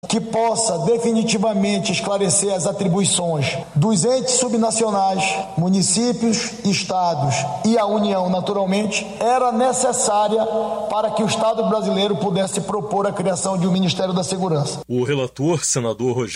que possa definitivamente esclarecer as atribuições dos entes subnacionais, municípios, estados e a União, naturalmente, era necessária para que o Estado brasileiro pudesse propor a criação de um Ministério da Segurança. O relator, senador Rogério